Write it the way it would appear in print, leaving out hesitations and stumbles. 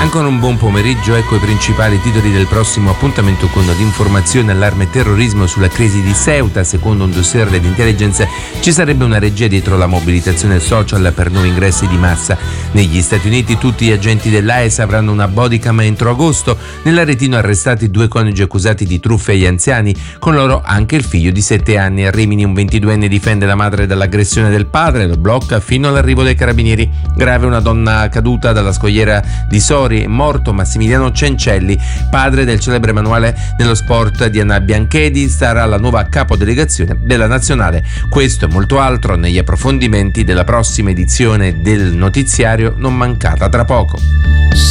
Ancora un buon pomeriggio, ecco i principali titoli del prossimo appuntamento con l'informazione, allarme e terrorismo sulla crisi di Ceuta. Secondo un dossier dell'intelligence ci sarebbe una regia dietro la mobilitazione social per nuovi ingressi di massa. Negli Stati Uniti tutti gli agenti dell'AES avranno una bodycam entro agosto. Nell'Aretino arrestati 2 coniugi accusati di truffe agli anziani, con loro anche il figlio di 7 anni. A Rimini un 22enne difende la madre dall'aggressione del padre, lo blocca fino all'arrivo dei carabinieri. Grave una donna caduta dalla scogliera di Sori. Morto Massimiliano Cencelli, padre del celebre manuale nello sport di Anna Bianchedi, sarà la nuova capodelegazione della nazionale. Questo e molto altro negli approfondimenti della prossima edizione del notiziario, non mancata tra poco.